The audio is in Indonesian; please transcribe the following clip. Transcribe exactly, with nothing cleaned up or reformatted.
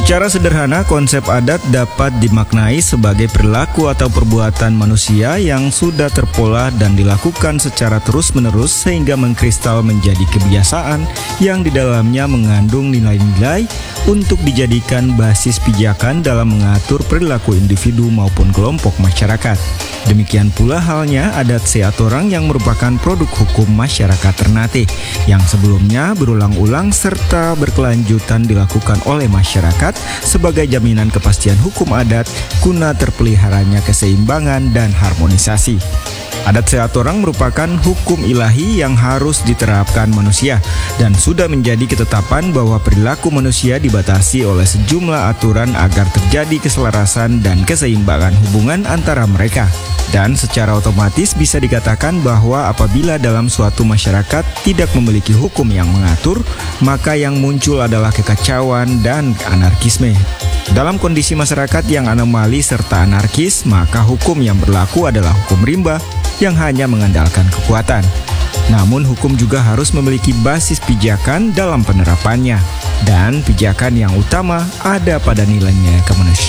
Secara sederhana, konsep adat dapat dimaknai sebagai perilaku atau perbuatan manusia yang sudah terpola dan dilakukan secara terus-menerus sehingga mengkristal menjadi kebiasaan yang di dalamnya mengandung nilai-nilai untuk dijadikan basis pijakan dalam mengatur perilaku individu maupun kelompok masyarakat. Demikian pula halnya adat seatorang yang merupakan produk hukum masyarakat Ternate yang sebelumnya berulang-ulang serta berkelanjutan dilakukan oleh masyarakat sebagai jaminan kepastian hukum adat guna terpeliharanya keseimbangan dan harmonisasi. Adat seatorang merupakan hukum ilahi yang harus diterapkan manusia dan sudah menjadi ketetapan bahwa perilaku manusia dibatasi oleh sejumlah aturan agar terjadi keselarasan dan keseimbangan hubungan antara mereka. Dan secara otomatis bisa dikatakan bahwa apabila dalam suatu masyarakat tidak memiliki hukum yang mengatur, maka yang muncul adalah kekacauan dan anarkisme. Dalam kondisi masyarakat yang anomali serta anarkis, maka hukum yang berlaku adalah hukum rimba yang hanya mengandalkan kekuatan. Namun hukum juga harus memiliki basis pijakan dalam penerapannya, dan pijakan yang utama ada pada nilainya kemanusiaan.